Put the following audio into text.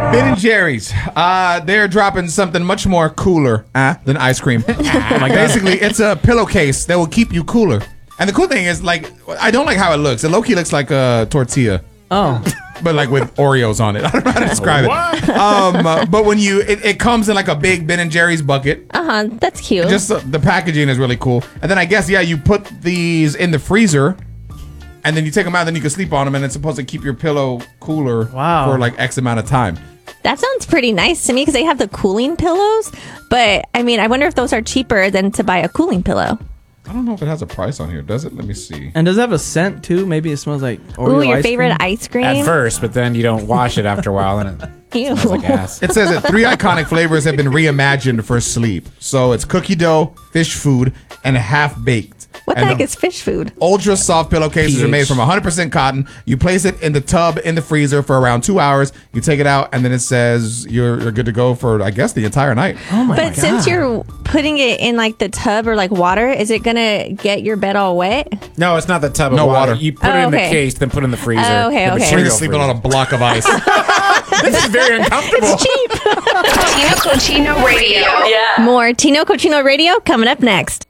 Ben and Jerry's, they're dropping something much more cooler than ice cream. Basically, it's a pillowcase that will keep you cooler. And the cool thing is, like, I don't like how it looks. It low-key looks like a tortilla. Oh. But like with Oreos on it. I don't know how to describe it. But when it comes in like a big Ben and Jerry's bucket. That's cute. Just the packaging is really cool. And then I guess, you put these in the freezer. And then you take them out, then you can sleep on them, and it's supposed to keep your pillow cooler for like X amount of time. That sounds pretty nice to me because they have the cooling pillows. But I mean, I wonder if those are cheaper than to buy a cooling pillow. I don't know if it has a price on here. Does it? Let me see. And does it have a scent too? Maybe it smells like Oreo Ooh, your ice favorite cream? ice cream? At first, but then you don't wash it after a while, and it smells like ass. It says that 3 iconic flavors have been reimagined for sleep. So it's cookie dough, fish food, and half-baked. What the heck is fish food? Ultra soft pillowcases are made from 100% cotton. You place it in the tub in the freezer for around 2 hours. You take it out, and then it says you're good to go for, I guess, the entire night. Oh my God. But since you're putting it in like the tub or like water, is it gonna get your bed all wet? No, it's not the tub of No water. water. You put it in the case, then put it in the freezer. Oh, okay, The okay. We're material sleeping freezer. on a block of ice. This is very uncomfortable. Cheap. Tino Cochino Radio. More Tino Cochino Radio coming up next.